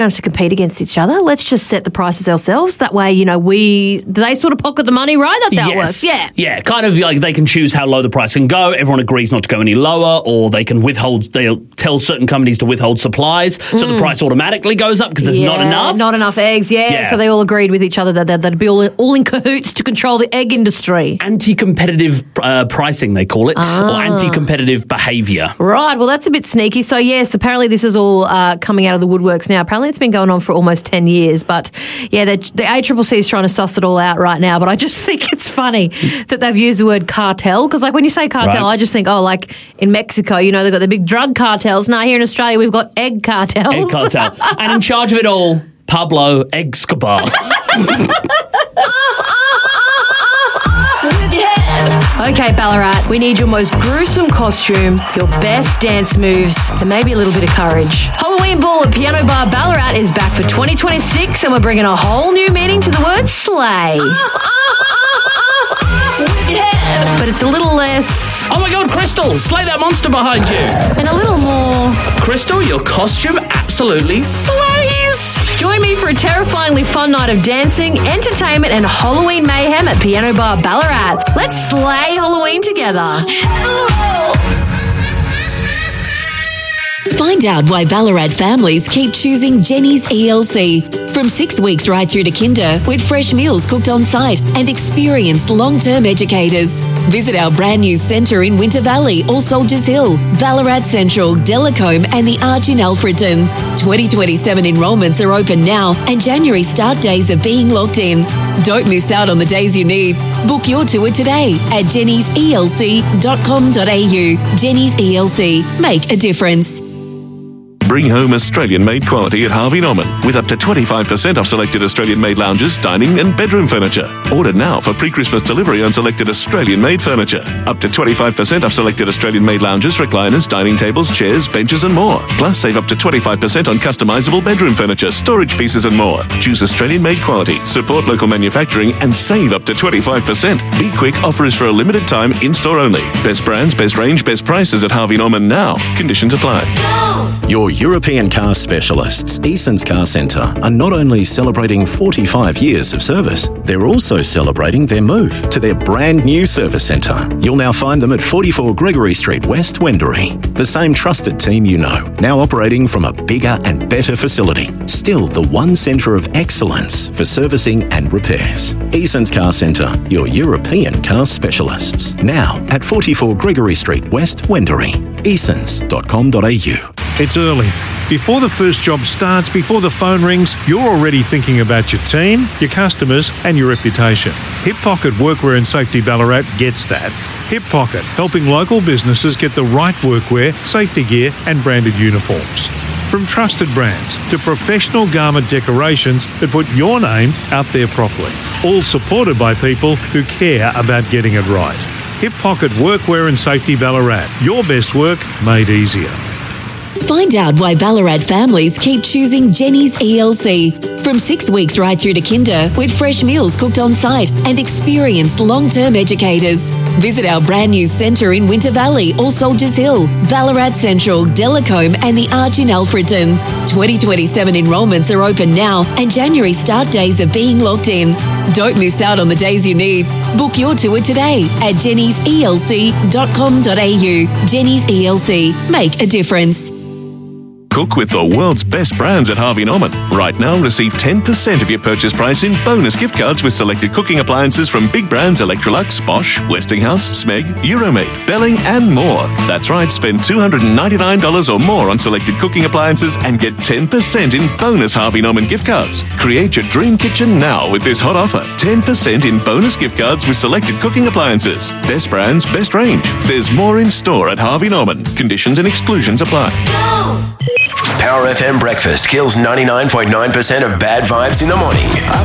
don't have to compete against each other. Let's just set the prices ourselves. That way, they sort of pocket the money, right? That's how it works. Yeah. Yeah, kind of like they can choose how low the price can go. Everyone agrees not to go any lower, or they'll tell certain companies to withhold supplies, so the price automatically goes up because there's not enough. Not enough eggs, yeah. So they all agreed with each other that they'd be all in cahoots to control the egg industry. Anti-competitive pricing, they call it, or anti-competitive behaviour. Right, well, that's a bit sneaky. So, yes, apparently this is all coming out of the woodworks now. Apparently it's been going on for almost 10 years. But, yeah, the ACCC is trying to suss it all out right now. But I just think it's funny that they've used the word cartel. Because, like, when you say cartel, I just think, like in Mexico, they've got the big drug cartels. Now, here in Australia, we've got egg cartels. Egg cartel. And in charge of it all, Pablo Escobar. Okay, Ballarat, we need your most gruesome costume, your best dance moves, and maybe a little bit of courage. Halloween Ball at Piano Bar Ballarat is back for 2026, and we're bringing a whole new meaning to the word slay. But it's a little less... Oh my God, Crystal, slay that monster behind you. And a little more... Crystal, your costume absolutely slays. Join me for a terrifyingly fun night of dancing, entertainment and Halloween mayhem at Piano Bar Ballarat. Let's slay Halloween together. Find out why Ballarat families keep choosing Jenny's ELC. From 6 weeks right through to kinder, with fresh meals cooked on site and experienced long-term educators. Visit our brand new centre in Winter Valley or Soldiers Hill, Ballarat Central, Delacombe and the Arch in Alfredton. 2027 enrolments are open now and January start days are being locked in. Don't miss out on the days you need. Book your tour today at jennyselc.com.au. Jenny's ELC. Make a difference. Bring home Australian-made quality at Harvey Norman with up to 25% off selected Australian-made lounges, dining and bedroom furniture. Order now for pre-Christmas delivery on selected Australian-made furniture. Up to 25% off selected Australian-made lounges, recliners, dining tables, chairs, benches and more. Plus, save up to 25% on customisable bedroom furniture, storage pieces and more. Choose Australian-made quality, support local manufacturing and save up to 25%. Be quick, offer is for a limited time, in-store only. Best brands, best range, best prices at Harvey Norman now. Conditions apply. Your European car specialists, Eason's Car Centre, are not only celebrating 45 years of service, they're also celebrating their move to their brand new service centre. You'll now find them at 44 Gregory Street West, Wendouree. The same trusted team you know, now operating from a bigger and better facility. Still the one centre of excellence for servicing and repairs. Eason's Car Centre, your European car specialists. Now at 44 Gregory Street West, Wendouree. Easons.com.au. It's early. Before the first job starts, before the phone rings, you're already thinking about your team, your customers and your reputation. Hip Pocket Workwear and Safety Ballarat gets that. Hip Pocket, helping local businesses get the right workwear, safety gear and branded uniforms. From trusted brands to professional garment decorations that put your name out there properly. All supported by people who care about getting it right. Hip Pocket Workwear and Safety Ballarat. Your best work made easier. Find out why Ballarat families keep choosing Jenny's ELC. From 6 weeks right through to kinder, with fresh meals cooked on site and experienced long-term educators. Visit our brand new centre in Winter Valley or Soldiers Hill, Ballarat Central, Delacombe and the Arch in Alfredton. 2027 enrolments are open now and January start days are being locked in. Don't miss out on the days you need. Book your tour today at jennyselc.com.au. Jenny's ELC. Make a difference. Cook with the world's best brands at Harvey Norman. Right now, receive 10% of your purchase price in bonus gift cards with selected cooking appliances from big brands Electrolux, Bosch, Westinghouse, Smeg, Euromade, Belling and more. That's right, spend $299 or more on selected cooking appliances and get 10% in bonus Harvey Norman gift cards. Create your dream kitchen now with this hot offer. 10% in bonus gift cards with selected cooking appliances. Best brands, best range. There's more in store at Harvey Norman. Conditions and exclusions apply. Power FM breakfast kills 99.9% of bad vibes in the morning.